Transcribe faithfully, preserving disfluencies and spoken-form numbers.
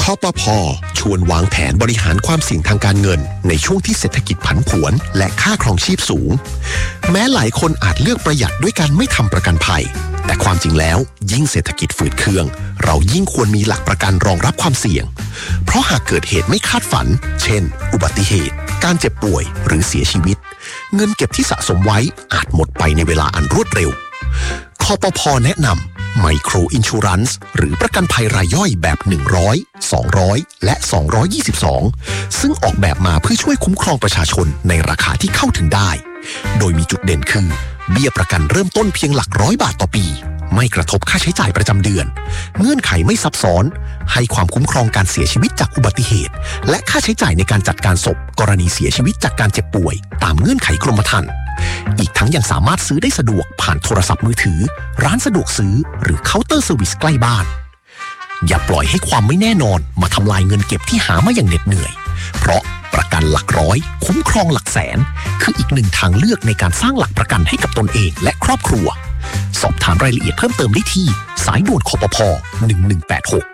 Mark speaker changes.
Speaker 1: คปภ.ชวนวางแผนบริหารความเสี่ยงทางการเงินในช่วงที่เศรษฐกิจผันผวนและค่าครองชีพสูงแม้หลายคนอาจเลือกประหยัดด้วยการไม่ทำประกันภัยแต่ความจริงแล้วยิ่งเศรษฐกิจฝืดเคืองเรายิ่งควรมีหลักประกันรองรับความเสี่ยงเพราะหากเกิดเหตุไม่คาดฝันเช่นอุบัติเหตุการเจ็บป่วยหรือเสียชีวิตเงินเก็บที่สะสมไว้อาจหมดไปในเวลาอันรวดเร็วคปภ.แนะนำไมโครอินชูรันส์หรือประกันภัยรายย่อยแบบหนึ่งร้อย สองร้อยและสองร้อยยี่สิบสองซึ่งออกแบบมาเพื่อช่วยคุ้มครองประชาชนในราคาที่เข้าถึงได้โดยมีจุดเด่นคือเบี้ยประกันเริ่มต้นเพียงหลักร้อยบาทต่อปีไม่กระทบค่าใช้จ่ายประจำเดือนเงื่อนไขไม่ซับซ้อนให้ความคุ้มครองการเสียชีวิตจากอุบัติเหตุและค่าใช้จ่ายในการจัดการศพกรณีเสียชีวิตจากการเจ็บป่วยตามเงื่อนไขกรมธรรม์อีกทั้งยังสามารถซื้อได้สะดวกผ่านโทรศัพท์มือถือร้านสะดวกซื้อหรือเคาน์เตอร์เซอร์วิสใกล้บ้านอย่าปล่อยให้ความไม่แน่นอนมาทำลายเงินเก็บที่หามาอย่างเหน็ดเหนื่อยเพราะประกันหลักร้อยคุ้มครองหลักแสนคืออีกหนึ่งทางเลือกในการสร้างหลักประกันให้กับตนเองและครอบครัวสอบถามรายละเอียดเพิ่มเติมได้ที่สายด่วนคปภหนึ่งหนึ่งแปดหก